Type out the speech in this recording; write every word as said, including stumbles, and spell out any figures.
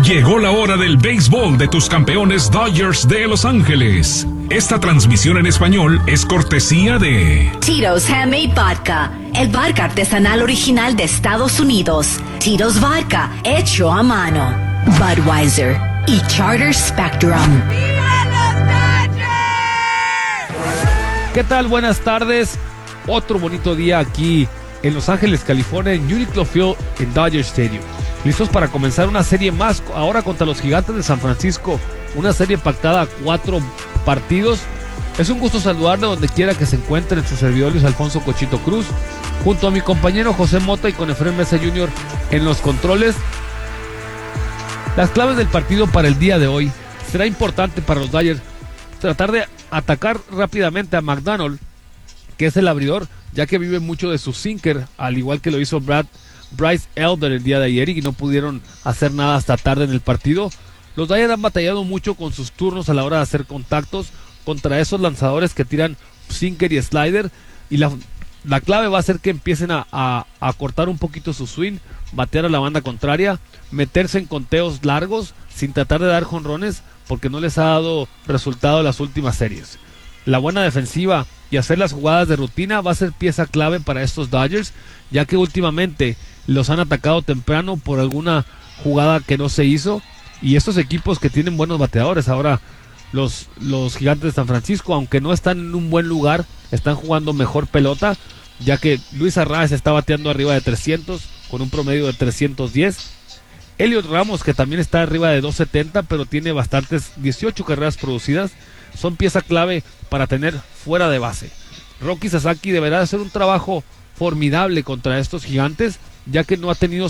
Llegó la hora del béisbol de tus campeones Dodgers de Los Ángeles. Esta transmisión en español es cortesía de Tito's Handmade Vodka, el vodka artesanal original de Estados Unidos. Tito's Vodka, hecho a mano. Budweiser y Charter Spectrum. ¿Qué tal? Buenas tardes. Otro bonito día aquí en Los Ángeles, California, en Uniqlo Field en Dodger Stadium. Listos para comenzar una serie más, ahora contra los Gigantes de San Francisco. Una serie pactada a cuatro partidos. Es un gusto saludarle donde quiera que se encuentre en su servidor Luis Alfonso Cochito Cruz, junto a mi compañero José Mota y con Efraín Mesa junior en los controles. Las claves del partido para el día de hoy. Será importante para los Dodgers tratar de atacar rápidamente a McDonald, que es el abridor, ya que vive mucho de su sinker, al igual que lo hizo Brad Bryce Elder el día de ayer y no pudieron hacer nada hasta tarde en el partido. Los Dodgers han batallado mucho con sus turnos a la hora de hacer contactos contra esos lanzadores que tiran sinker y slider, y la, la clave va a ser que empiecen a, a, a cortar un poquito su swing, batear a la banda contraria, meterse en conteos largos sin tratar de dar jonrones, porque no les ha dado resultado en las últimas series. La buena defensiva y hacer las jugadas de rutina va a ser pieza clave para estos Dodgers, ya que últimamente los han atacado temprano por alguna jugada que no se hizo, y estos equipos que tienen buenos bateadores, ahora los, los Gigantes de San Francisco, aunque no están en un buen lugar, están jugando mejor pelota, ya que Luis Arraez está bateando arriba de trescientos con un promedio de trescientos diez. Elliot Ramos, que también está arriba de doscientos setenta, pero tiene bastantes, dieciocho carreras producidas, son pieza clave para tener fuera de base. Roki Sasaki deberá hacer un trabajo formidable contra estos Gigantes, ya que no ha tenido